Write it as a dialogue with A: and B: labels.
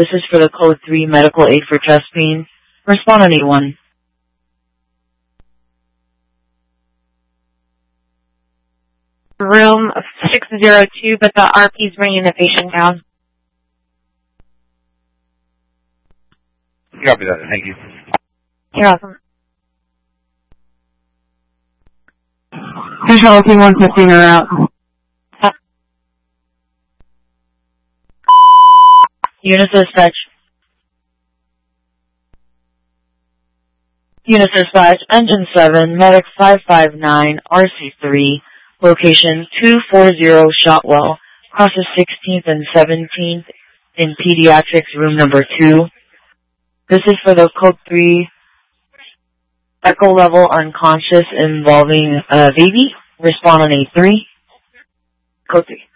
A: This is for the code 3 medical aid for chest pain. Respond on 81.
B: Room 602, but the RP is bringing the patient down.
C: Copy that. Thank you.
B: You're welcome.
D: Casualty 115 are out.
A: Unit dispatch. Unit dispatch, engine 7, medic 559, RC3, location 240 Shotwell, crosses 16th and 17th in pediatrics, room number 2. This is for the code 3 echo level unconscious involving a baby. Respond on A3. Code 3.